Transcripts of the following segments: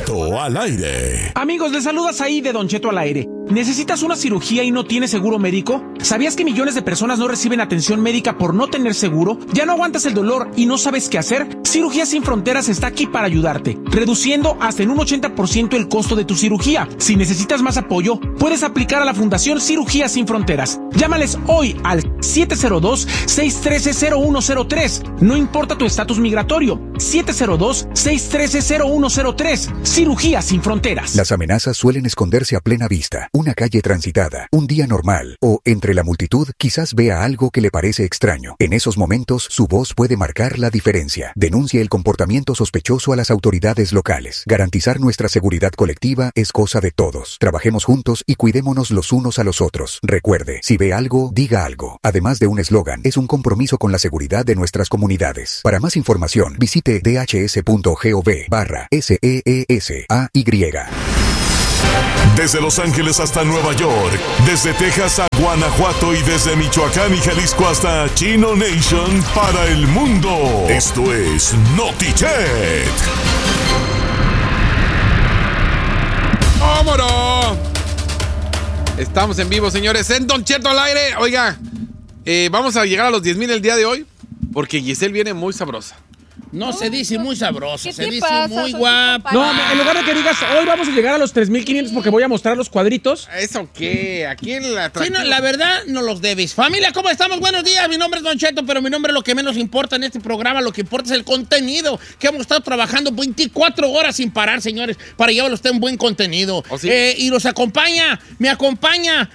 Cheto al aire. Amigos, les saludas ahí de Don Cheto al aire. ¿Necesitas una cirugía y no tienes seguro médico? ¿Sabías que millones de personas no reciben atención médica por no tener seguro? ¿Ya no aguantas el dolor y no sabes qué hacer? Cirugías Sin Fronteras está aquí para ayudarte, reduciendo hasta en un 80% el costo de tu cirugía. Si necesitas más apoyo, puedes aplicar a la Fundación Cirugías Sin Fronteras. Llámales hoy al 702-613-0103. No importa tu estatus migratorio. 702-613-0103. Cirugías Sin Fronteras. Las amenazas suelen esconderse a plena vista. Una calle transitada, un día normal o entre la multitud quizás vea algo que le parece extraño. En esos momentos su voz puede marcar la diferencia. Denuncia el comportamiento sospechoso a las autoridades locales. Garantizar nuestra seguridad colectiva es cosa de todos. Trabajemos juntos y cuidémonos los unos a los otros. Recuerde, si ve algo, diga algo. Además de un eslogan, es un compromiso con la seguridad de nuestras comunidades. Para más información, visite dhs.gov/SEESAY. Desde Los Ángeles hasta Nueva York, desde Texas a Guanajuato y desde Michoacán y Jalisco hasta Chino Nation para el mundo. Esto es NotiChet. ¡Vámonos! Estamos en vivo, señores, en Don Cheto al aire. Oiga, vamos a llegar a los 10,000 el día de hoy porque Giselle viene muy sabrosa. No se dice muy sabroso, se dice pasa? muy Soy guapo. No, en lugar de que digas, hoy vamos a llegar a los 3,500 porque voy a mostrar los cuadritos. ¿Eso qué? Aquí en la... Sí, no, la verdad, no los debes. Familia, ¿cómo estamos? Buenos días, mi nombre es Don Cheto, pero mi nombre es lo que menos importa en este programa. Lo que importa es el contenido, que hemos estado trabajando 24 horas sin parar, señores, para llevarle a usted un buen contenido. ¿Oh, sí? Y me acompaña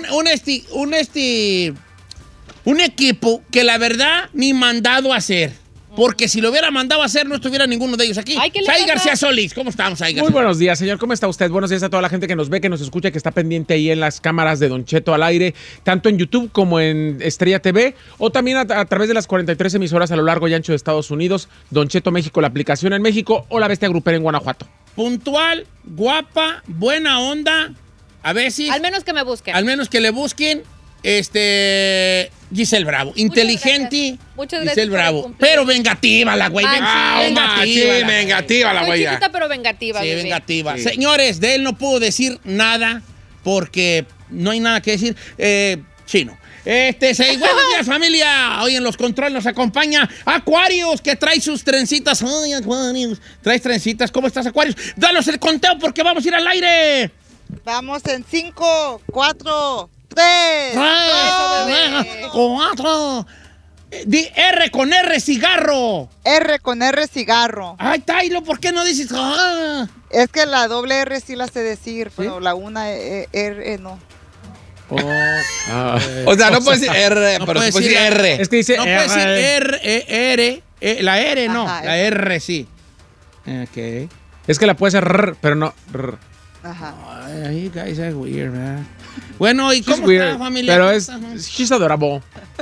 un equipo que la verdad ni mandado a hacer. Porque si lo hubiera mandado a hacer, no estuviera ninguno de ellos aquí. Ay, ¿qué le Sai pasa? García Solís, ¿cómo estamos, Sai García? Muy buenos días, señor. ¿Cómo está usted? Buenos días a toda la gente que nos ve, que nos escucha, que está pendiente ahí en las cámaras de Don Cheto al aire, tanto en YouTube como en Estrella TV, o también a través de las 43 emisoras a lo largo y ancho de Estados Unidos, Don Cheto México, la aplicación en México, o La Bestia Grupera en Guanajuato. Puntual, guapa, buena onda, a veces... Al menos que me busquen. Al menos que le busquen, Giselle Bravo. Inteligente, Muchas gracias Giselle por el Bravo. cumplido. Pero vengativa la güey. vengativa la Muy güey. chiquita, pero vengativa. Sí, bebé. vengativa. Sí. Señores, de él no puedo decir nada porque no hay nada que decir. Chino. Buenos días, familia. Hoy en los controles nos acompaña Aquarius, que trae sus trencitas. Ay, Aquarius. Traes trencitas. ¿Cómo estás, Aquarius? Danos el conteo porque vamos a ir al aire. Vamos en 5, 4, 3, 4. Di R con R, cigarro. R con R, cigarro. Ay, Tailo, ¿por qué no dices? Ah? Es que la doble R sí la sé decir, pero la una R no. O sea, no puedes decir R, No pero puede sí puedes decir decir R. Es que dice No puede decir R, la R no, Ajá, la R sí. Ok. Es que la puede ser rr, pero no rr. Ajá. Ay, you guys are weird, man. Bueno, ¿y She's cómo weird, está, familia? pero ¿Cómo es... está, man? She's adorable.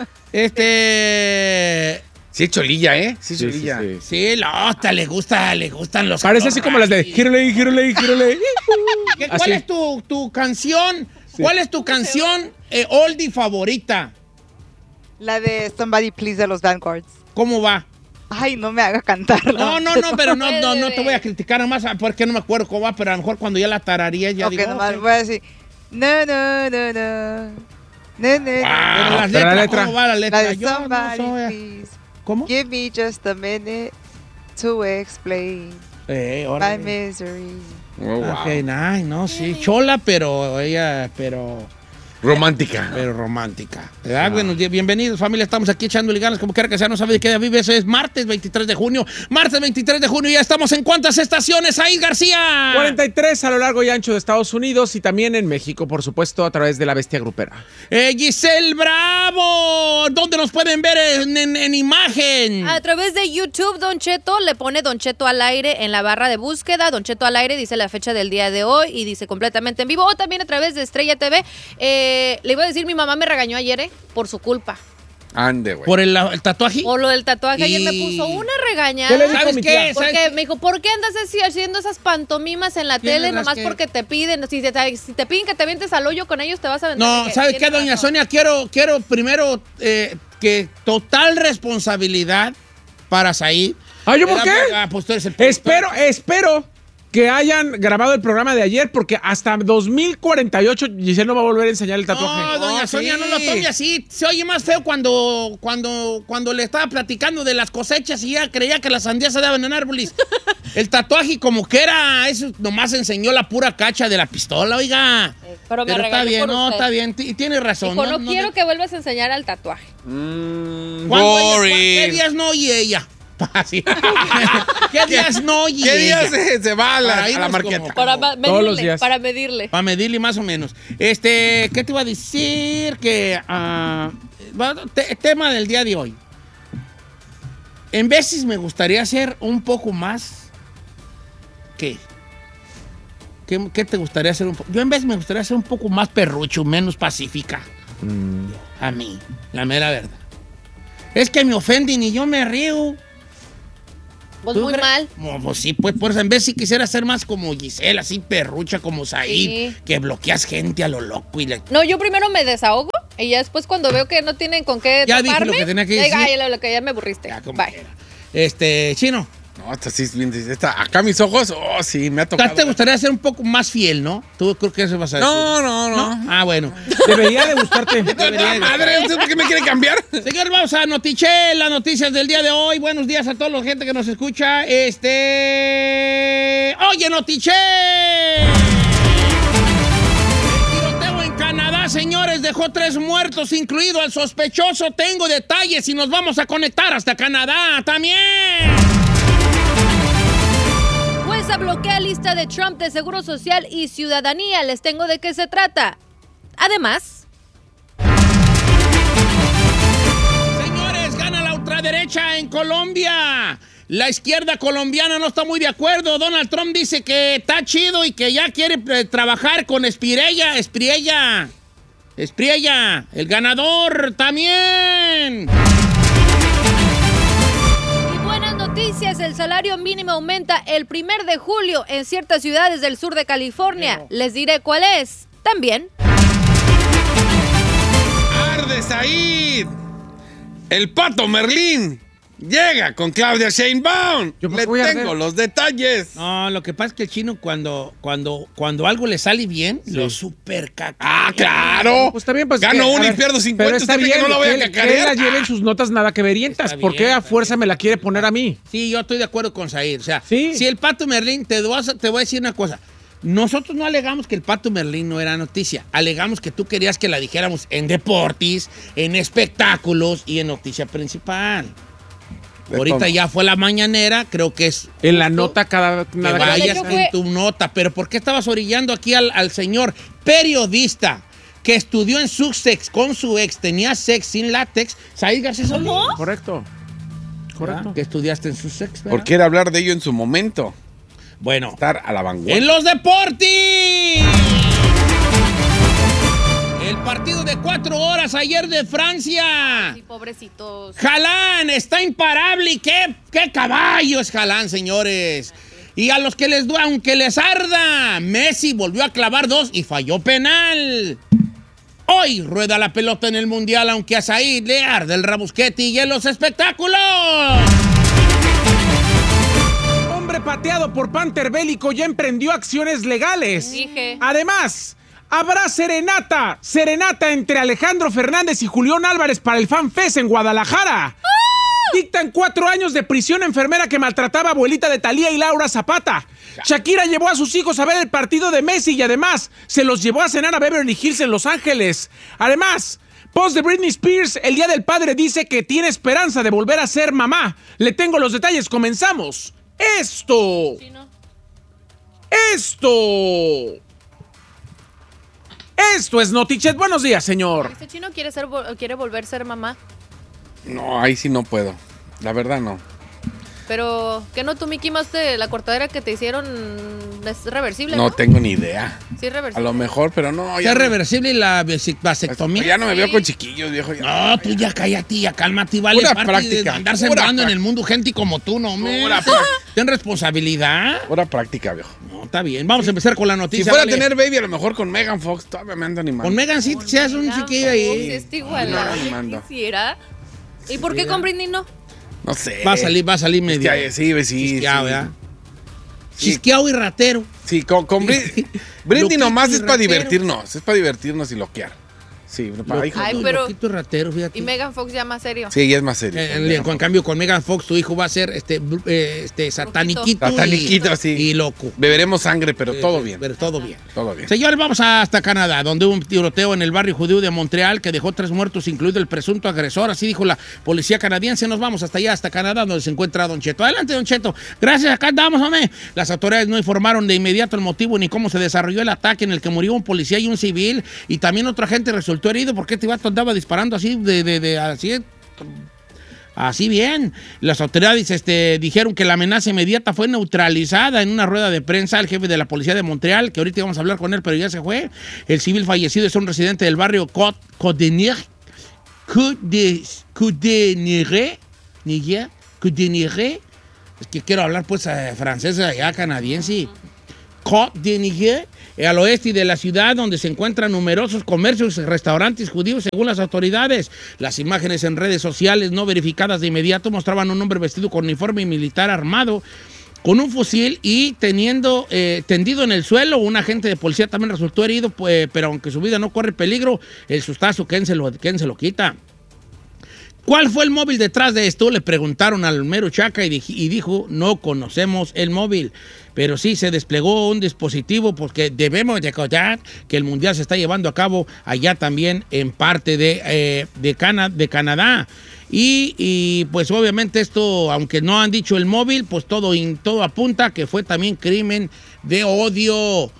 Sí, cholilla, ¿eh? Sí, Sí, cholilla. sí, sí. Sí, Lota, le gustan los... Parece así como las de Gírale, gírale, gírale. ¿Cuál Así. es tu canción? Sí. ¿Cuál es tu canción oldie favorita? La de Somebody Please de los Vanguards. ¿Cómo va? Ay, no me haga cantarla. No, pero no te voy a criticar nomás porque no me acuerdo cómo va, pero a lo mejor cuando ya la tararía ya Ok, digo... nomás ok. voy a decir. No, no, no, no. No, no, Pero no. las pero la letras, letra. ¿cómo va la La letra? de Yo no Somebody soy- Please. ¿Cómo? Give me just a minute to explain my órale. misery. Oh, wow. Ok, no, sí. Chola, pero Romántica. pero romántica. ¿Verdad? Bueno, bienvenidos, familia. Estamos aquí echándole ganas, como quiera que sea. No sabe de qué día vive. Eso es martes 23 de junio. Martes 23 de junio. Ya estamos en ¿cuántas estaciones? Ahí, García. 43 a lo largo y ancho de Estados Unidos y también en México, por supuesto, a través de La Bestia Grupera. Giselle Bravo. ¿Dónde nos pueden ver en imagen? A través de YouTube, Don Cheto le pone Don Cheto al aire en la barra de búsqueda. Don Cheto al aire dice la fecha del día de hoy y dice completamente en vivo. O también a través de Estrella TV. Le iba a decir, mi mamá me regañó ayer, por su culpa. Ande, güey. ¿Por el tatuaje? Por lo del tatuaje, ayer me Y- puso una ¿Qué le regañada. dijo ¿Sabes mi qué? tía? Porque me dijo, ¿por qué andas así haciendo esas pantomimas en la Tienes tele? Nomás razón. porque te piden. Si te piden que te avientes al hoyo con ellos, te vas a aventar. No, Dije, ¿sabes qué, tienes doña razón. Sonia? Quiero primero que total responsabilidad para Said. ¿Ah, yo por qué? Pues tú eres el Espero que hayan grabado el programa de ayer, porque hasta 2048 Giselle no va a volver a enseñar el tatuaje. No, doña Sonia, no lo tome así. Se oye más feo cuando le estaba platicando de las cosechas y ya creía que las sandías se daban en árboles. El tatuaje como que era, eso nomás enseñó la pura cacha de la pistola, oiga. Pero me está regañó bien, por no, usted. está bien. Y tiene razón. Dijo, no quiero que vuelvas a enseñar al tatuaje. ¿Qué días no oye ella? Así. ¿Qué días no oye ¿Qué ella? días se va a la irnos marqueta? como- Para Todos los medirle, días. para medirle. Para medirle más o menos. ¿Qué te iba a decir? Que tema del día de hoy. En veces me gustaría ser un poco más. ¿Qué? ¿Qué te gustaría ser un poco? Yo en veces me gustaría ser un poco más perrucho, menos pacífica. A mí, la mera verdad. Es que me ofenden y yo me río. Pues ¿Tú muy crees? mal. Pues sí, pues por eso en vez sí quisiera ser más como Giselle, así perrucha como Said, Sí. que bloqueas gente a lo loco y le... No, yo primero me desahogo y ya después cuando veo que no tienen con qué Ya dije taparme, lo que tenía que ya digo, decir. "Ay, lo que ya me aburriste. Ya, como Bye". quiera. Chino, No, esta sí es bien. Acá mis ojos, sí, me ha tocado. te gustaría ser un poco más fiel, ¿no? Tú creo que eso vas a decir. No. Ah, bueno. Debería de gustarte. Madre, ¿usted por qué me quiere cambiar? Señor, vamos a Notiche, las noticias del día de hoy. Buenos días a toda la gente que nos escucha. Oye, Notiche. El tiroteo en Canadá, señores, dejó 3 muertos, incluido al sospechoso. Tengo detalles y nos vamos a conectar hasta Canadá también. Jueza bloquea lista de Trump de Seguro Social y Ciudadanía. Les tengo de qué se trata. Además, Señores, gana la ultraderecha en Colombia. La izquierda colombiana no está muy de acuerdo. Donald Trump dice que está chido y que ya quiere trabajar con Espriella, el ganador también. y buenas noticias, el salario mínimo aumenta el 1 de julio en ciertas ciudades del sur de California. Les diré cuál es. También. ¡Arde, Said! El Pato Merlín llega con Claudia Sheinbaum. Yo Le voy a tengo arder. los detalles. No, lo que pasa es que el chino cuando algo le sale bien, lo super caca. ¡Ah, claro! Pues está bien, pues. Gano que, a uno y ver, pierdo 50. Pero está ¿Usted cree bien que no la voy a que él cacarear? la lleve en sus notas nada que verientas. Está ¿Por qué bien, a está fuerza me la quiere poner a mí? Sí, yo estoy de acuerdo con Said. O sea, Sí. si el Pato Merlín, te voy a decir una cosa. Nosotros no alegamos que el Pato Merlín no era noticia. Alegamos que tú querías que la dijéramos en deportes, en espectáculos y en noticia principal. Ahorita ya fue la mañanera, creo que es En la nota cada que nada que vayas de hecho fue- en tu nota. Pero ¿por qué estabas orillando aquí al señor periodista que estudió en Sussex con su ex, tenía sex sin látex? Said García Solís. Correcto. Correcto. Que estudiaste en Sussex, ¿verdad? ¿Por qué era hablar de ello en su momento? Bueno, Estar a la vanguardia. en los deportes. El partido de 4 horas ayer de Francia. Sí, pobrecitos. Haaland está imparable. ¿Qué caballo es Haaland, señores? Y a los que aunque les arda, Messi volvió a clavar 2 y falló penal. Hoy rueda la pelota en el Mundial, aunque a Said le arde el rabusquete y en los espectáculos. Hombre pateado por Panther Bélico ya emprendió acciones legales. Dije. Además, habrá serenata entre Alejandro Fernández y Julián Álvarez para el Fan Fest en Guadalajara. Dictan 4 años de prisión a enfermera que maltrataba a abuelita de Thalía y Laura Zapata. Shakira llevó a sus hijos a ver el partido de Messi y además se los llevó a cenar a Beverly Hills en Los Ángeles. Además, post de Britney Spears, el Día del Padre dice que tiene esperanza de volver a ser mamá. Le tengo los detalles, comenzamos. Esto es Notichet. Buenos días, señor. ¿Este chino quiere volver a ser mamá? No, ahí sí no puedo. La verdad no. Pero, ¿qué no tú, Mickey Mouse, de la cortadera que te hicieron es reversible, No no? tengo ni idea. Sí, es A reversible. lo mejor, pero no. ¿Es reversible la vasectomía? Ya no me veo con chiquillos, viejo. No, tú ya cállate, ya cálmate, vale. Pura parte práctica, de andar pura sembrando en práctica. el mundo gente como tú, no, me. Pura práctica. Ten responsabilidad. Pura práctica, viejo. No, está bien. Vamos a empezar con la Si noticia. fuera vale. a tener baby, a lo mejor con Megan Fox, todavía me ando animando. Con Megan sí se hace un chiquillo Sí, ahí. está igual. No, ¿no? mando. Quisiera. ¿Y por qué con Britney no? No sé. Va a salir Es medio. que, sí. Ya, ¿verdad? Chisqueado y ratero. Sí, con Britney Loquito nomás y es para ratero. divertirnos. Es para divertirnos y loquear. Sí, para hijo. Ay, pero- Loquito y ratero, fíjate. Y Megan Fox ya más serio. Sí, ella es más serio. En cambio, con Megan Fox, tu hijo va a ser sataniquito, Sataniquito, sí. y loco. Beberemos sangre, pero todo bien. Pero todo bien. Todo bien. Señores, vamos hasta Canadá, donde hubo un tiroteo en el barrio judío de Montreal que dejó 3 muertos, incluido el presunto agresor. Así dijo la policía canadiense. Nos vamos hasta allá, hasta Canadá, donde se encuentra Don Cheto. Adelante, Don Cheto. Gracias, acá andamos, hombre. Las autoridades no informaron de inmediato el motivo ni cómo se desarrolló el ataque en el que murió un policía y un civil. Y también otro agente resultó herido porque este vato andaba disparando así, así bien. Las autoridades dijeron que la amenaza inmediata fue neutralizada en una rueda de prensa. El jefe de la policía de Montreal, que ahorita vamos a hablar con él, pero ya se fue. El civil fallecido es un residente del barrio Coudenier. Es que quiero hablar pues francés allá, canadiense. Coudenier, al oeste de la ciudad, donde se encuentran numerosos comercios y restaurantes judíos, según las autoridades. Las imágenes en redes sociales no verificadas de inmediato mostraban a un hombre vestido con uniforme militar armado, con un fusil y tendido en el suelo. Un agente de policía también resultó herido, pero aunque su vida no corre peligro, el sustazo, ¿quién se lo quita? ¿Cuál fue el móvil detrás de esto? Le preguntaron al mero Chaca y dijo, no conocemos el móvil. Pero sí se desplegó un dispositivo porque debemos recordar que el Mundial se está llevando a cabo allá también en parte de Canadá. Y pues obviamente esto, aunque no han dicho el móvil, pues todo apunta que fue también crimen de odio.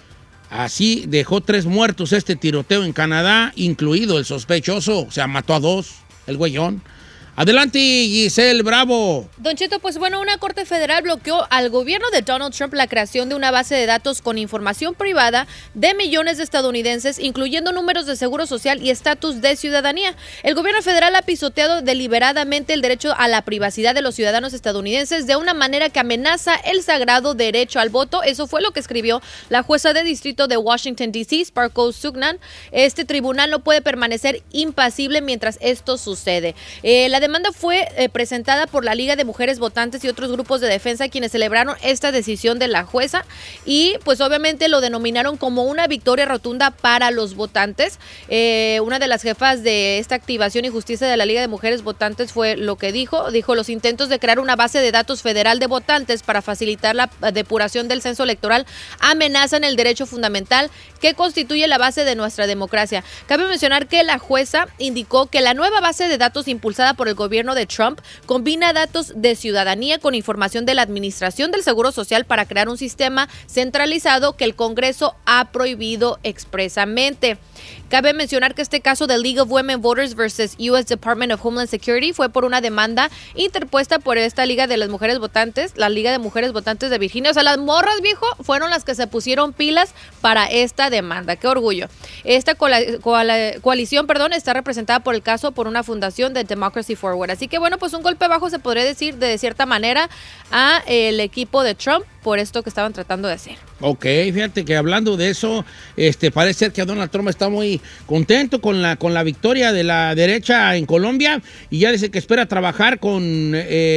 Así dejó 3 muertos este tiroteo en Canadá, incluido el sospechoso. O sea, mató a 2, el güeyón. Adelante, Giselle Bravo. Don Cheto, pues bueno, una corte federal bloqueó al gobierno de Donald Trump la creación de una base de datos con información privada de millones de estadounidenses, incluyendo números de seguro social y estatus de ciudadanía. El gobierno federal ha pisoteado deliberadamente el derecho a la privacidad de los ciudadanos estadounidenses de una manera que amenaza el sagrado derecho al voto. Eso fue lo que escribió la jueza de distrito de Washington, D.C., Sparkle Sugnan. Este tribunal no puede permanecer impasible mientras esto sucede. La demanda fue presentada por la Liga de Mujeres Votantes y otros grupos de defensa, quienes celebraron esta decisión de la jueza y pues obviamente lo denominaron como una victoria rotunda para los votantes. Una de las jefas de esta activación y justicia de la Liga de Mujeres Votantes fue lo que dijo los intentos de crear una base de datos federal de votantes para facilitar la depuración del censo electoral amenazan el derecho fundamental que constituye la base de nuestra democracia. Cabe mencionar que la jueza indicó que la nueva base de datos impulsada por el gobierno de Trump combina datos de ciudadanía con información de la Administración del Seguro Social para crear un sistema centralizado que el Congreso ha prohibido expresamente. Cabe mencionar que este caso del League of Women Voters versus U.S. Department of Homeland Security fue por una demanda interpuesta por esta Liga de las Mujeres Votantes, la Liga de Mujeres Votantes de Virginia. O sea, las morras, viejo, fueron las que se pusieron pilas para esta demanda. ¡Qué orgullo! Esta coalición, está representada por el caso por una fundación de Democracy Forward. Así que, bueno, pues un golpe bajo se podría decir de cierta manera a el equipo de Trump por esto que estaban tratando de hacer. Ok, fíjate que hablando de eso, parece ser que Donald Trump está muy contento con la victoria de la derecha en Colombia y ya dice que espera trabajar con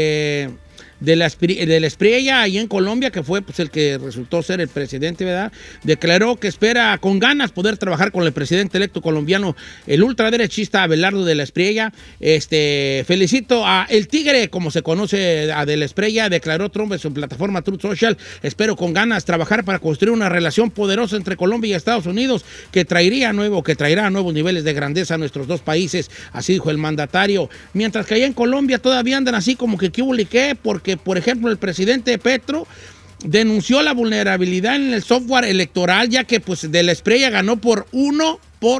de la Espriella ahí en Colombia, que fue pues el que resultó ser el presidente, ¿verdad? Declaró que espera con ganas poder trabajar con el presidente electo colombiano, el ultraderechista Abelardo de la Espriella. Felicito a El Tigre, como se conoce a de la Espriella, declaró Trump en su plataforma Truth Social. Espero con ganas trabajar para construir una relación poderosa entre Colombia y Estados Unidos que traerá nuevos niveles de grandeza a nuestros dos países, así dijo el mandatario. Mientras que allá en Colombia todavía andan así como que qué hubo, porque por ejemplo el presidente Petro denunció la vulnerabilidad en el software electoral, ya que pues de la Espriella ganó por 1%.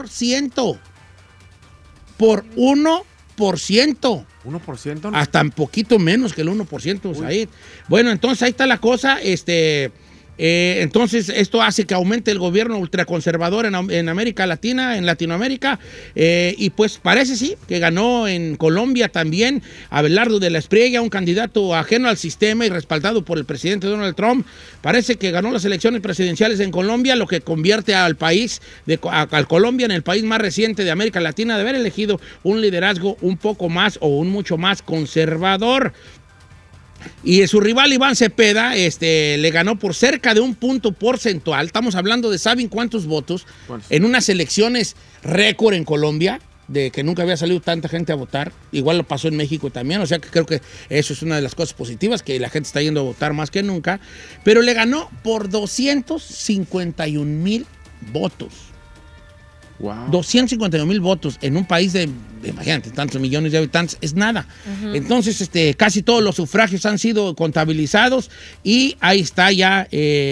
Por 1%. 1%, ¿no? Hasta un poquito menos que el 1%. Ahí. Bueno, entonces ahí está la cosa. Entonces esto hace que aumente el gobierno ultraconservador en América Latina, en Latinoamérica, y pues parece sí que ganó en Colombia también Abelardo de la Espriella, un candidato ajeno al sistema y respaldado por el presidente Donald Trump. Parece que ganó las elecciones presidenciales en Colombia, lo que convierte al país, al Colombia, en el país más reciente de América Latina de haber elegido un liderazgo un poco más o un mucho más conservador. Y su rival Iván Cepeda le ganó por cerca de un punto porcentual. Estamos hablando de ¿saben cuántos votos? En unas elecciones récord en Colombia, de que nunca había salido tanta gente a votar. Igual lo pasó en México también, o sea que creo que eso es una de las cosas positivas, que la gente está yendo a votar más que nunca. Pero le ganó por 251,000 votos. Wow. 251,000 votos en un país de, imagínate, tantos millones de habitantes, es nada. Entonces, casi todos los sufragios han sido contabilizados y ahí está ya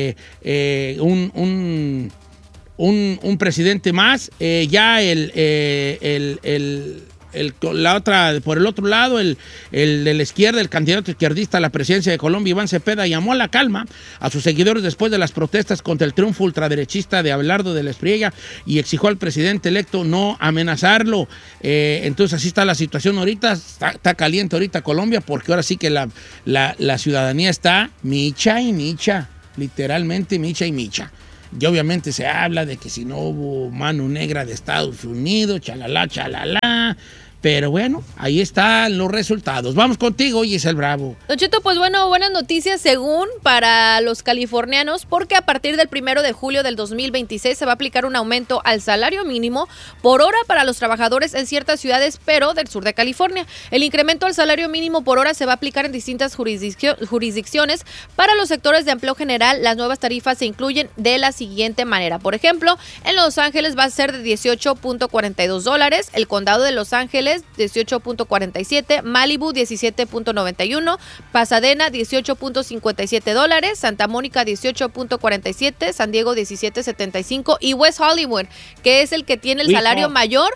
un presidente más. Ya por el otro lado, el de la izquierda, el candidato izquierdista a la presidencia de Colombia, Iván Cepeda, llamó a la calma a sus seguidores después de las protestas contra el triunfo ultraderechista de Abelardo de la Espriella y exigió al presidente electo no amenazarlo. Entonces así está la situación ahorita, está caliente ahorita Colombia, porque ahora sí que la ciudadanía está micha y micha, literalmente micha y micha. Y obviamente se habla de que si no hubo mano negra de Estados Unidos, chalala, chalala. Pero bueno, ahí están los resultados. Vamos contigo, Giselle Bravo. Don Cheto, pues bueno, buenas noticias según para los californianos, porque a partir del 1 de julio del 2026 se va a aplicar un aumento al salario mínimo por hora para los trabajadores en ciertas ciudades, pero del sur de California. El incremento al salario mínimo por hora se va a aplicar en distintas jurisdicciones. Para los sectores de empleo general, las nuevas tarifas se incluyen de la siguiente manera. Por ejemplo, en Los Ángeles va a ser de $18.42, el condado de Los Ángeles 18.47, Malibu 17.91, Pasadena $18.57, Santa Mónica $18.47, San Diego $17.75 y West Hollywood, que es el que tiene el salario mayor,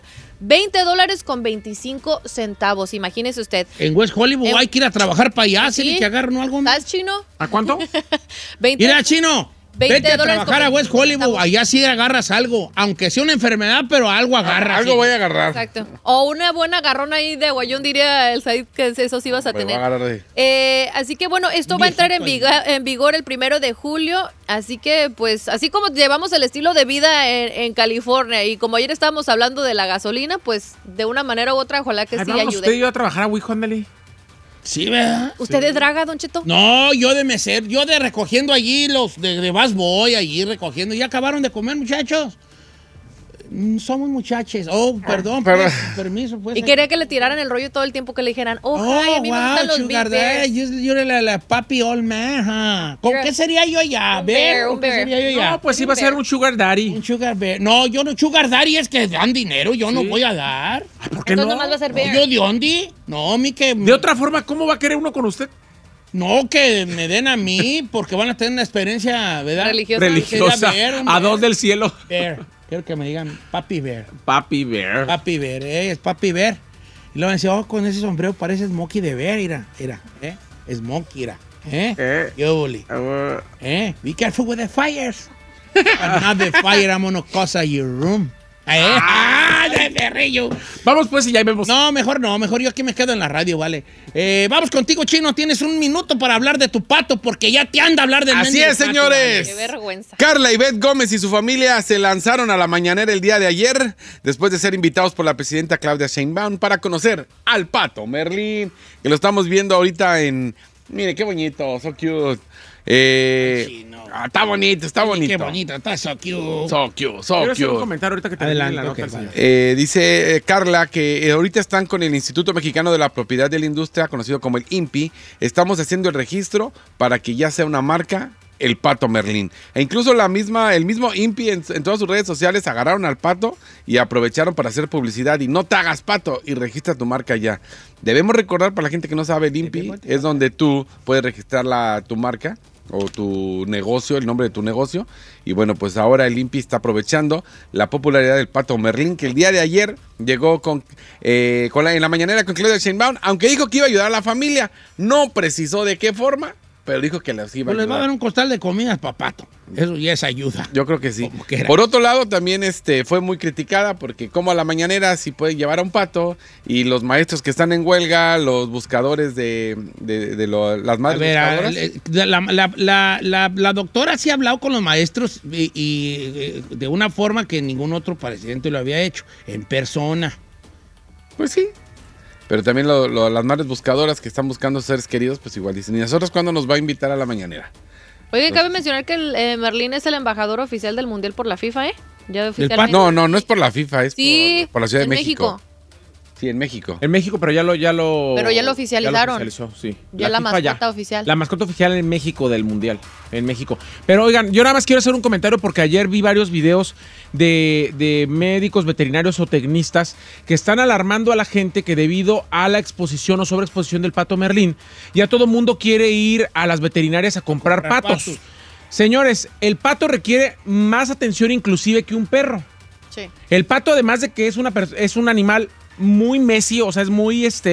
$20.25. Imagínese usted. En West Hollywood hay que ir a trabajar para allá, ¿sí? Que agarren algo. ¿Estás, Chino? ¿A cuánto? Mira, Chino. Vete a trabajar a West Hollywood, allá sí agarras algo, aunque sea una enfermedad, pero algo agarras. Algo voy a agarrar. Exacto. O una buena agarrón ahí de guayón, diría el Said, que eso sí vas a tener. Así que bueno, esto va a entrar en vigor el 1 de julio, así que pues así como llevamos el estilo de vida en California y como ayer estábamos hablando de la gasolina, pues de una manera u otra, ojalá que sí ayude. ¿Usted iba a trabajar a Wicondeli? Sí, ¿verdad? ¿Usted es draga, Don Cheto? No, yo de mesero, yo de recogiendo allí los de Bass Boy, allí recogiendo. ¿Ya acabaron de comer, muchachos? Somos muchachos. Oh, perdón, pues, permiso. Pues. Y quería que le tiraran el rollo todo el tiempo, que le dijeran, ay, a mí me gustan los sugar Big Bears. Yo era la papi old man, huh? ¿Qué sería yo allá? Un ¿Qué sería yo allá? No, pues iba a ser un sugar daddy. Un sugar bear. No, yo no, sugar daddy es que dan dinero, yo no voy a dar. ¿Por qué Entonces no? nomás va a ser bear. ¿Yo de dónde? No, que... De otra forma, ¿cómo va a querer uno con usted? No, que me den a mí, porque van a tener una experiencia, ¿verdad? Religiosa. A dos del cielo. Bear. Quiero que me digan Papi Bear. Papi Bear. Papi Bear, es Papi Bear. Y luego me decía, con ese sombrero parece Smokey de Bear, mira, Smokey, Yo, Bully. Be careful with the fires. I'm not the fire, I'm gonna cause your room. ¡De perrillo! Vamos pues y ya vemos. No, mejor yo aquí me quedo en la radio, vale. Vamos contigo, Chino, tienes un minuto para hablar de tu pato, porque ya te anda a hablar del Así es, señores. Qué vergüenza. Carla y Beth Gómez y su familia se lanzaron a la mañanera el día de ayer, después de ser invitados por la presidenta Claudia Sheinbaum para conocer al pato Merlín, que lo estamos viendo ahorita en... Mire, qué bonito, so cute. Está bonito, está bonito. Qué bonito, está so cute. So cute, so Quiero hacer un cute. comentario ahorita que te Adelante, la nota, okay, señor. Dice Carla que ahorita están con el Instituto Mexicano de la Propiedad de la Industria, conocido como el INPI. Estamos haciendo el registro para que ya sea una marca, el pato Merlín. E incluso el mismo INPI en todas sus redes sociales agarraron al pato y aprovecharon para hacer publicidad. Y no te hagas pato y registra tu marca ya. Debemos recordar, para la gente que no sabe, el INPI es donde tú puedes registrar tu marca o tu negocio, el nombre de tu negocio. Y bueno, pues ahora el INPI está aprovechando la popularidad del pato Merlín, que el día de ayer llegó en la mañanera con Claudia Sheinbaum, aunque dijo que iba a ayudar a la familia. No precisó de qué forma, pero dijo que les iba a ayudar. Les va a dar un costal de comidas para pato. Eso ya es ayuda. Yo creo que sí. Por otro lado, también fue muy criticada porque como a la mañanera sí puede llevar a un pato y los maestros que están en huelga, los buscadores las madres buscadoras. La doctora sí ha hablado con los maestros y de una forma que ningún otro presidente lo había hecho, en persona. Pues sí. Pero también las madres buscadoras que están buscando seres queridos, pues igual dicen, ¿y nosotros cuándo nos va a invitar a la mañanera? Oye, cabe mencionar que Merlín es el embajador oficial del Mundial por la FIFA, ¿eh? Ya oficialmente. No es por la FIFA, es por la Ciudad de México. Sí, en México. En México, pero ya lo oficializaron. Ya lo oficializó, sí. Ya la mascota oficial. La mascota oficial en México del Mundial. En México. Pero oigan, yo nada más quiero hacer un comentario porque ayer vi varios videos de médicos, veterinarios o tecnistas que están alarmando a la gente que debido a la exposición o sobreexposición del pato Merlín, ya todo mundo quiere ir a las veterinarias a comprar patos. Señores, el pato requiere más atención inclusive que un perro. Sí. El pato, además de que es un animal muy messy, o sea, es muy es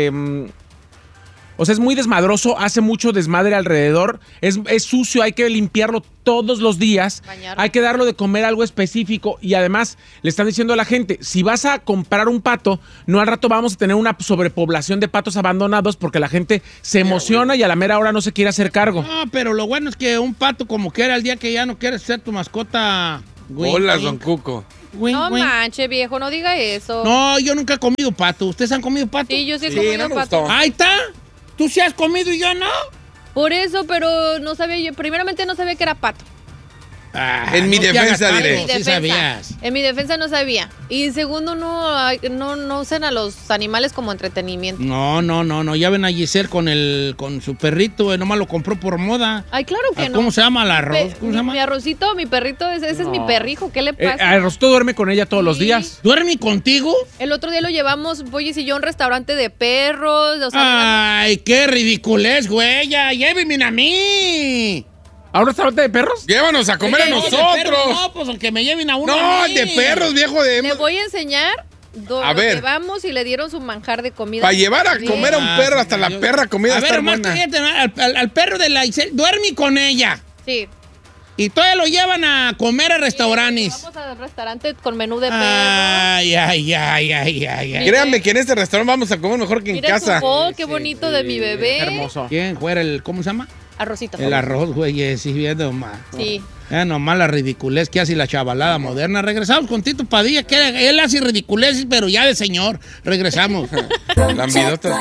muy desmadroso, hace mucho desmadre alrededor, es sucio, hay que limpiarlo todos los días, bañarlo. Hay que darlo de comer algo específico y además le están diciendo a la gente, si vas a comprar un pato, no al rato vamos a tener una sobrepoblación de patos abandonados porque la gente se emociona y a la mera hora no se quiere hacer cargo. No, pero lo bueno es que un pato como quiera el día que ya no quieres ser tu mascota. Hola, Don Cuco. No manche, viejo, no diga eso. No, yo nunca he comido pato. ¿Ustedes han comido pato? Sí, yo sí he comido pato. Ahí está. ¿Tú sí has comido y yo no? Por eso, pero no sabía yo. Primeramente no sabía que era pato. En mi defensa diré. Sí sabías. En mi defensa no sabía. Y segundo, no usan a los animales como entretenimiento. No. Ya ven a Giselle con su perrito, nomás lo compró por moda. Ay, claro que no. ¿Cómo se llama el arroz? ¿Cómo se llama? Mi arrocito, mi perrito, ese es mi perrijo. ¿Qué le pasa? Arrocito duerme con ella todos los días. ¿Duerme contigo? El otro día lo llevamos, Boyes y yo, a un restaurante de perros. O sea, ay, qué ridiculez, güey. Ya, llévenme a mí. ¿A un restaurante de perros? Llévanos a comer a nosotros. No, pues aunque me lleven a uno. No, de perros, viejo. Le voy a enseñar. A ver. Llevamos y le dieron su manjar de comida. Para llevar a comer a un perro, hasta la perra comida está buena. Al perro de la Isel, duerme con ella. Sí. Y todavía lo llevan a comer a restaurantes. Vamos al restaurante con menú de perro. Ay. Créanme que en este restaurante vamos a comer mejor que en casa. Qué bonito de mi bebé. Hermoso. ¿Quién fuera ¿cómo se llama? Arrocito. El arroz, güey, sí, viendo más. Sí. Nomás la ridiculez que hace la chavalada moderna. Regresamos con Tito Padilla, que él hace ridiculeces, pero ya de señor. Regresamos. Lambidota.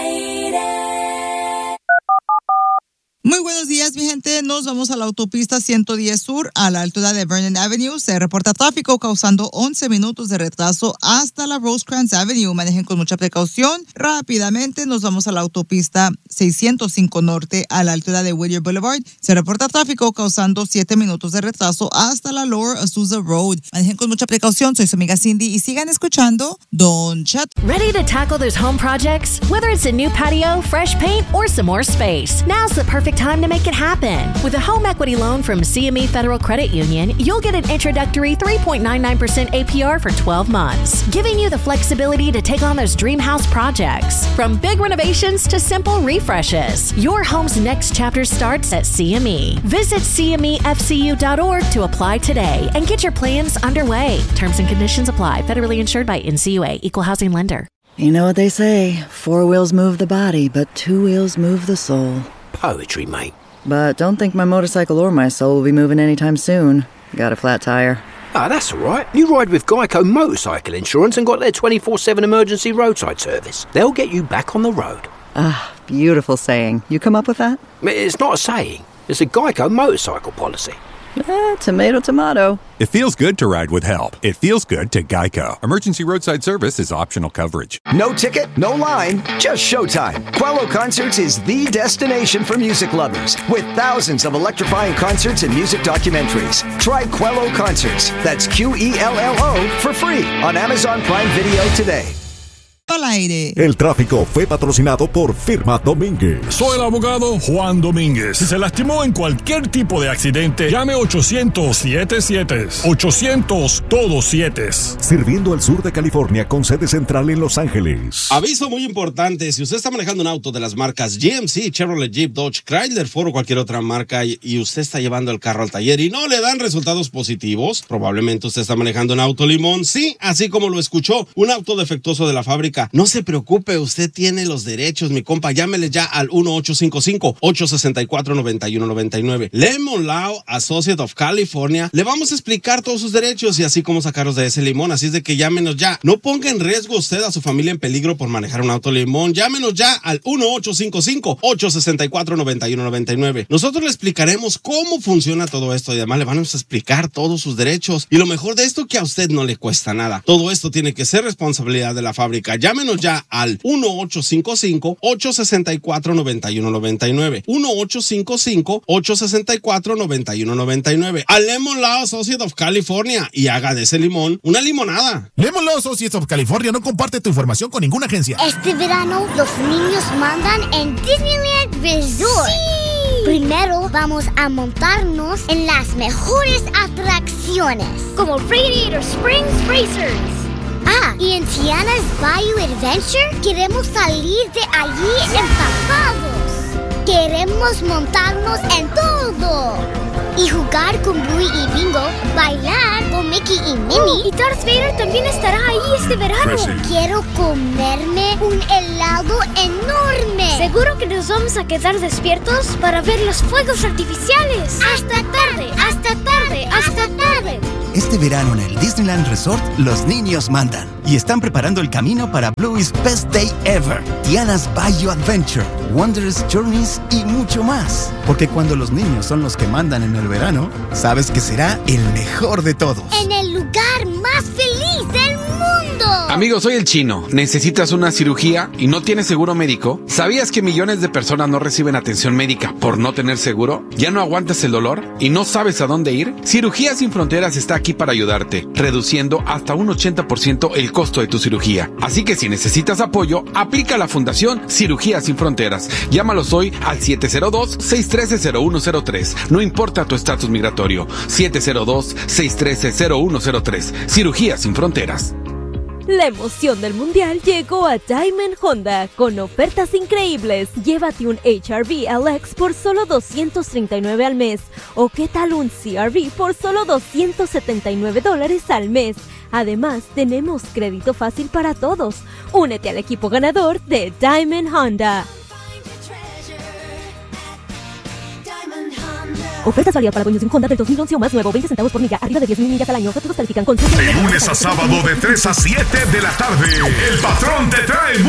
Muy buenos días, mi gente. Nos vamos a la autopista 110 Sur, a la altura de Vernon Avenue. Se reporta tráfico causando 11 minutos de retraso hasta la Rosecrans Avenue. Manejen con mucha precaución. Rápidamente nos vamos a la autopista 605 Norte, a la altura de Whittier Boulevard. Se reporta tráfico causando 7 minutos de retraso hasta la Lower Azusa Road. Manejen con mucha precaución. Soy su amiga Cindy y sigan escuchando Don Cheto. Ready to tackle those home projects? Whether it's a new patio, fresh paint, or some more space, now's the perfect time to make it happen. With a home equity loan from CME Federal Credit Union, you'll get an introductory 3.99% APR for 12 months, giving you the flexibility to take on those dream house projects. From big renovations to simple refreshes, your home's next chapter starts at CME. Visit CMEFCU.org to apply today and get your plans underway. Terms and conditions apply. Federally insured by NCUA. Equal housing lender. You know what they say, 4 wheels move the body, but 2 wheels move the soul. Poetry, mate. But don't think my motorcycle or my soul will be moving anytime soon. Got a flat tire. Ah, that's all right. You ride with Geico Motorcycle Insurance and got their 24/7 emergency roadside service. They'll get you back on the road. Ah, beautiful saying. You come up with that? It's not a saying. It's a Geico motorcycle policy. Tomato, tomato. It feels good to ride with help. It feels good to Geico. Emergency roadside service is optional coverage. No ticket, no line, just showtime. Quello Concerts is the destination for music lovers, with thousands of electrifying concerts and music documentaries. Try Quello Concerts, that's Quello, for free on Amazon Prime Video today. Al aire. El tráfico fue patrocinado por Firma Domínguez. Soy el abogado Juan Domínguez. Si se lastimó en cualquier tipo de accidente, llame 800-77. 800 todos 7. Sirviendo al sur de California con sede central en Los Ángeles. Aviso muy importante: si usted está manejando un auto de las marcas GMC, Chevrolet, Jeep, Dodge, Chrysler, Ford o cualquier otra marca y usted está llevando el carro al taller y no le dan resultados positivos, probablemente usted está manejando un auto limón. Sí, así como lo escuchó, un auto defectuoso de la fábrica. fábrica. No se preocupe, usted tiene los derechos, mi compa. Llámele ya al 1-855-864-9199. Lemon Law Associate of California. Le vamos a explicar todos sus derechos y así cómo sacarlos de ese limón. Así es de que llámenos ya. No ponga en riesgo usted a su familia en peligro por manejar un auto limón. Llámenos ya al 1-855-864-9199. Nosotros le explicaremos cómo funciona todo esto y además le vamos a explicar todos sus derechos. Y lo mejor de esto, que a usted no le cuesta nada. Todo esto tiene que ser responsabilidad de la fábrica. Llámenos ya al 1-855-864-9199. 1-855-864-9199. A Lemon Law Associate of California y haga de ese limón una limonada. Lemon Law Associates of California no comparte tu información con ninguna agencia. Este verano los niños mandan en Disneyland Resort. ¡Sí! Primero vamos a montarnos en las mejores atracciones, como Radiator Springs Racers. Y en Tiana's Bayou Adventure queremos salir de allí empapados. Queremos montarnos en todo y jugar con Bluey y Bingo, bailar con Mickey y Minnie. Y Darth Vader también estará ahí este verano. Quiero comerme un helado enorme. Seguro que nos vamos a quedar despiertos para ver los fuegos artificiales. Hasta tarde, hasta tarde, hasta tarde. Este verano en el Disneyland Resort, los niños mandan y están preparando el camino para Bluey's Best Day Ever, Tiana's Bayou Adventure, Wondrous Journeys y mucho más. Porque cuando los niños son los que mandan en el verano, sabes que será el mejor de todos. En el lugar más feliz del mundo. Amigo, soy el Chino. ¿Necesitas una cirugía y no tienes seguro médico? ¿Sabías que millones de personas no reciben atención médica por no tener seguro? ¿Ya no aguantas el dolor y no sabes a dónde ir? Cirugías Sin Fronteras está aquí para ayudarte, reduciendo hasta un 80% el costo de tu cirugía. Así que si necesitas apoyo, aplica a la Fundación Cirugías Sin Fronteras. Llámalos hoy al 702-613-0103. No importa tu estatus migratorio. 702-613-0103. Cirugías Sin Fronteras. La emoción del mundial llegó a Diamond Honda con ofertas increíbles. Llévate un HR-V LX por solo $239 al mes. ¿O qué tal un CR-V por solo $279 al mes? Además, tenemos crédito fácil para todos. Únete al equipo ganador de Diamond Honda. Ofertas válidas para dueños de un Honda del 2011 o más nuevo, 20 centavos por milla, arriba de 10,000 millas al año. Todos califican con... De lunes a sábado de 3 a 7 de la tarde, el patrón te trae